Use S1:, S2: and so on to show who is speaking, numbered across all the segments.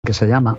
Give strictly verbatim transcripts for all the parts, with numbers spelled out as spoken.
S1: que se llama,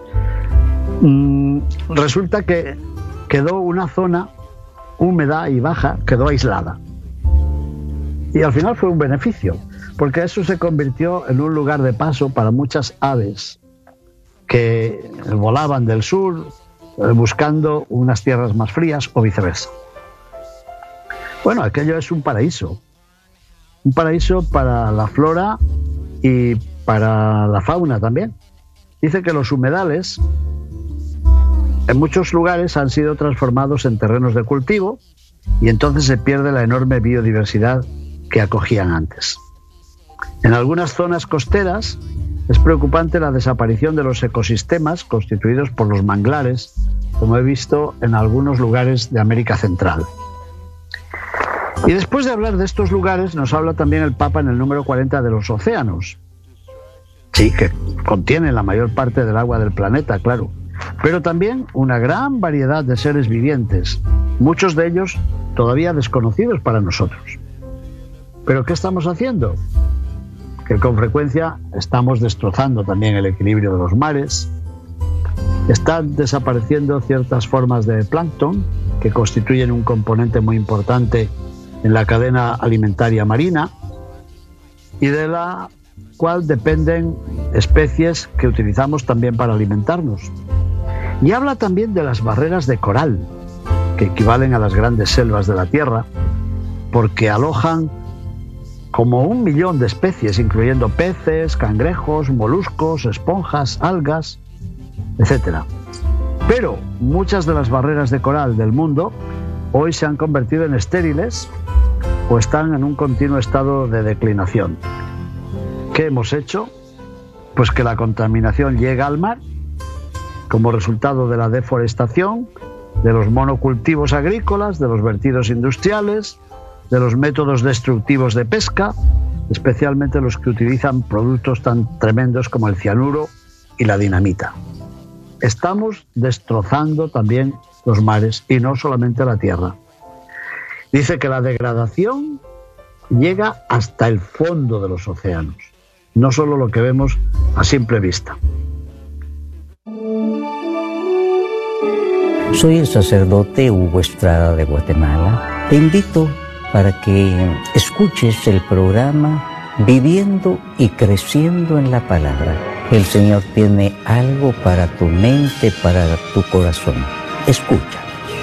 S1: mmm, resulta que quedó una zona húmeda y baja, quedó aislada. Y al final fue un beneficio, porque eso se convirtió en un lugar de paso para muchas aves que volaban del sur buscando unas tierras más frías o viceversa. Bueno, aquello es un paraíso, un paraíso para la flora y para la fauna también. Dice que los humedales en muchos lugares han sido transformados en terrenos de cultivo y entonces se pierde la enorme biodiversidad que acogían antes. En algunas zonas costeras es preocupante la desaparición de los ecosistemas constituidos por los manglares, como he visto en algunos lugares de América Central. Y después de hablar de estos lugares, nos habla también el Papa en el número cuarenta de los océanos. Sí, que contienen la mayor parte del agua del planeta, claro, pero también una gran variedad de seres vivientes, muchos de ellos todavía desconocidos para nosotros. ¿Pero qué estamos haciendo? Que con frecuencia estamos destrozando también el equilibrio de los mares, están desapareciendo ciertas formas de plancton que constituyen un componente muy importante en la cadena alimentaria marina y de la cual dependen especies que utilizamos también para alimentarnos. Y habla también de las barreras de coral, que equivalen a las grandes selvas de la Tierra, porque alojan como un millón de especies, incluyendo peces, cangrejos, moluscos, esponjas, algas, etcétera. Pero muchas de las barreras de coral del mundo hoy se han convertido en estériles o están en un continuo estado de declinación. ¿Qué hemos hecho? Pues que la contaminación llega al mar como resultado de la deforestación, de los monocultivos agrícolas, de los vertidos industriales, de los métodos destructivos de pesca, especialmente los que utilizan productos tan tremendos como el cianuro y la dinamita. Estamos destrozando también los mares y no solamente la tierra. Dice que la degradación llega hasta el fondo de los océanos, no solo lo que vemos a simple vista.
S2: Soy el sacerdote Hugo Estrada de Guatemala. Te invito para que escuches el programa Viviendo y Creciendo en la Palabra. El Señor tiene algo para tu mente, para tu corazón. Escucha.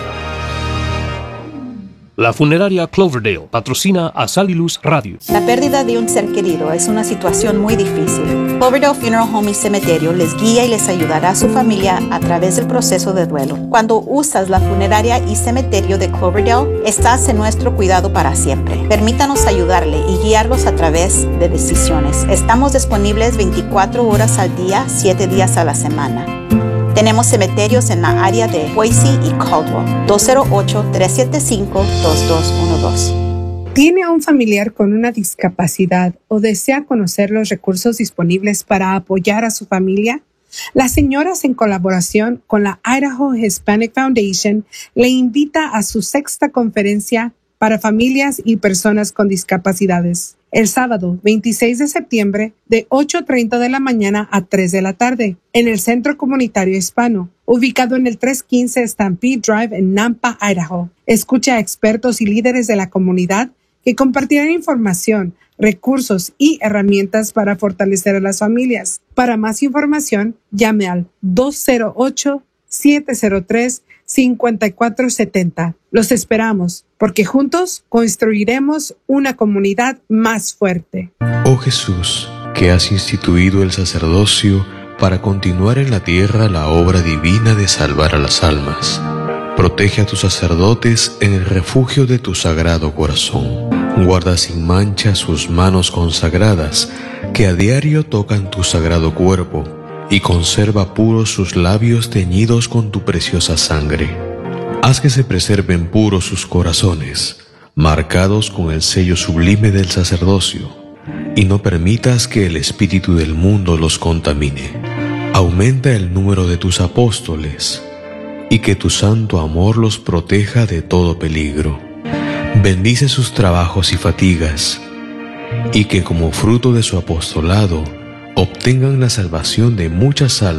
S3: La funeraria Cloverdale patrocina a Sal y Luz Radio.
S4: La pérdida de un ser querido es una situación muy difícil. Cloverdale Funeral Home y Cementerio les guía y les ayudará a su familia a través del proceso de duelo. Cuando usas la funeraria y cementerio de Cloverdale, estás en nuestro cuidado para siempre. Permítanos ayudarle y guiarlos a través de decisiones. Estamos disponibles veinticuatro horas al día, siete días a la semana. Tenemos cementerios en la área de Boise y Caldwell. dos cero ocho, tres siete cinco, dos dos uno dos.
S5: ¿Tiene a un familiar con una discapacidad o desea conocer los recursos disponibles para apoyar a su familia? Las señoras, en colaboración con la Idaho Hispanic Foundation, le invita a su sexta conferencia para familias y personas con discapacidades. El sábado veintiséis de septiembre de ocho treinta de la mañana a tres de la tarde en el Centro Comunitario Hispano, ubicado en el trescientos quince Stampede Drive en Nampa, Idaho. Escucha a expertos y líderes de la comunidad que compartirán información, recursos y herramientas para fortalecer a las familias. Para más información, llame al dos cero ocho, siete cero tres, cinco cuatro siete cero. Los esperamos, porque juntos construiremos una comunidad más fuerte.
S6: Oh Jesús, que has instituido el sacerdocio para continuar en la tierra la obra divina de salvar a las almas. Protege a tus sacerdotes en el refugio de tu sagrado corazón. Guarda sin mancha sus manos consagradas, que a diario tocan tu sagrado cuerpo, y conserva puros sus labios teñidos con tu preciosa sangre. Haz que se preserven puros sus corazones, marcados con el sello sublime del sacerdocio, y no permitas que el espíritu del mundo los contamine. Aumenta el número de tus apóstoles, y que tu santo amor los proteja de todo peligro. Bendice sus trabajos y fatigas, y que como fruto de su apostolado obtengan la salvación de muchas almas